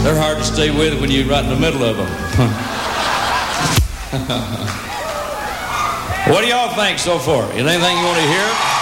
They're hard to stay with when you're right in the middle of them. What do y'all think so far? Anything you want to hear?